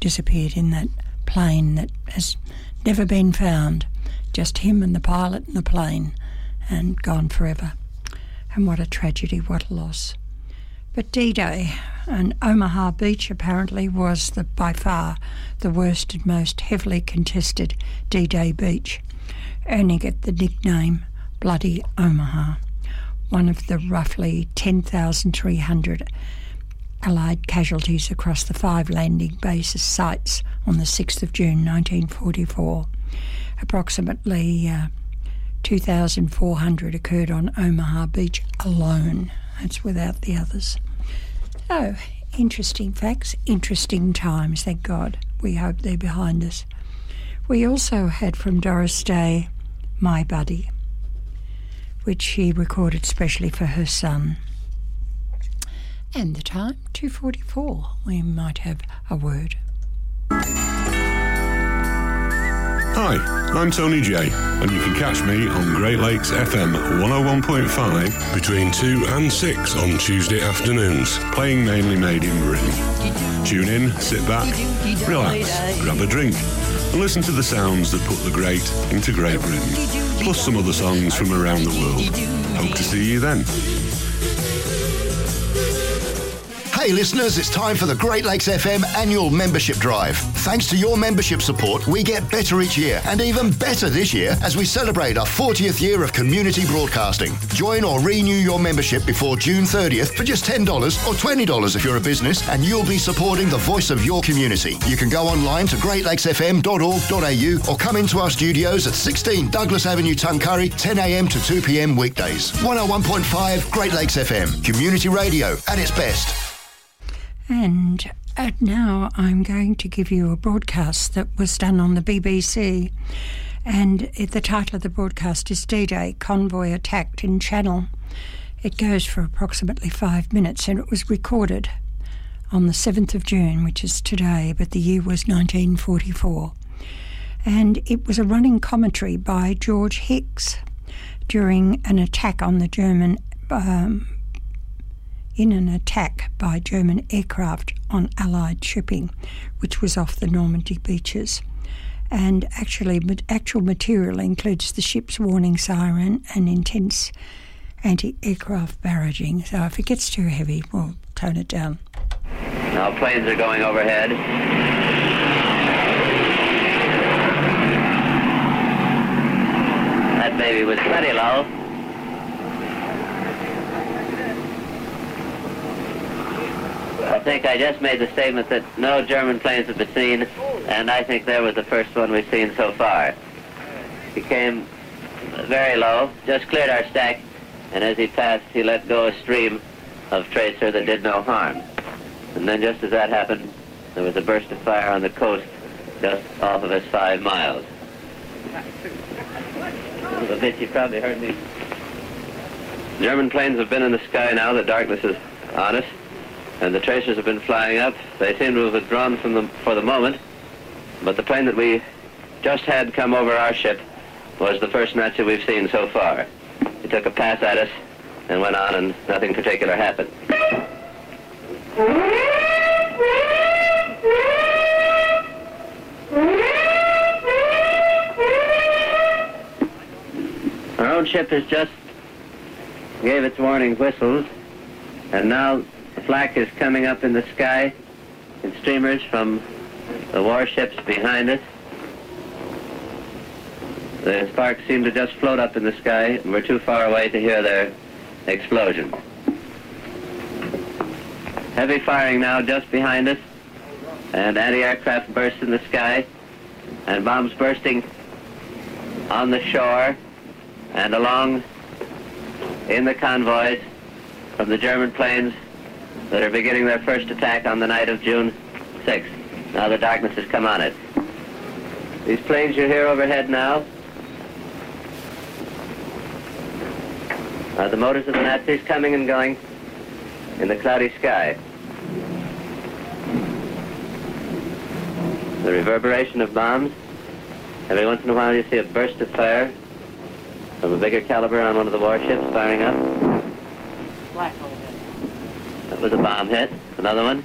disappeared in that plane that has never been found. Just him and the pilot and the plane, and gone forever. And what a tragedy, what a loss. But D-Day and Omaha Beach apparently was by far the worst and most heavily contested D-Day beach, earning it the nickname Bloody Omaha, one of the roughly 10,300 Allied casualties across the 5 landing bases sites on the 6th of June 1944. Approximately 2,400 occurred on Omaha Beach alone. That's without the others. Oh, interesting facts, interesting times, thank God. We hope they're behind us. We also had from Doris Day, My Buddy, which she recorded specially for her son. And the time, 2:44. We might have a word. Hi, I'm Tony J, and you can catch me on Great Lakes FM 101.5 between 2 and 6 on Tuesday afternoons, playing mainly made in Britain. Tune in, sit back, relax, grab a drink, and listen to the sounds that put the great into Great Britain, plus some other songs from around the world. Hope to see you then. Hey listeners, it's time for the Great Lakes FM annual membership drive. Thanks to your membership support, we get better each year, and even better this year as we celebrate our 40th year of community broadcasting. Join or renew your membership before June 30th for just $10 or $20 if you're a business, and you'll be supporting the voice of your community. You can go online to greatlakesfm.org.au or come into our studios at 16 Douglas Avenue, Tuncurry, 10 a.m. to 2 p.m. weekdays. 101.5 Great Lakes FM, community radio at its best. And now I'm going to give you a broadcast that was done on the BBC. And the title of the broadcast is D-Day, Convoy Attacked in Channel. It goes for approximately 5 minutes, and it was recorded on the 7th of June, which is today, but the year was 1944. And it was a running commentary by George Hicks during an attack on the German by German aircraft on Allied shipping, which was off the Normandy beaches. And actual material includes the ship's warning siren and intense anti-aircraft barraging. So if it gets too heavy, we'll tone it down. Now planes are going overhead. That baby was pretty low. I think I just made the statement that no German planes have been seen, and I think there was the first one we've seen so far. He came very low, just cleared our stack, and as he passed, he let go a stream of tracer that did no harm. And then just as that happened, there was a burst of fire on the coast just off of us 5 miles. A bit, you probably heard me. German planes have been in the sky now, the darkness is on us, and the tracers have been flying up. They seem to have withdrawn from them for the moment, but the plane that we just had come over our ship was the first Nazi we've seen so far. He took a pass at us and went on, and nothing particular happened. Our own ship has just gave its warning whistles, and now the flak is coming up in the sky in streamers from the warships behind us. The sparks seem to just float up in the sky, and we're too far away to hear their explosion. Heavy firing now just behind us, and anti-aircraft bursts in the sky, and bombs bursting on the shore and along in the convoys from the German planes that are beginning their first attack on the night of June 6th. Now the darkness has come on it. These planes you hear overhead now are the motors of the Nazis coming and going in the cloudy sky. The reverberation of bombs. Every once in a while you see a burst of fire from a bigger caliber on one of the warships firing up. That was a bomb hit. Another one.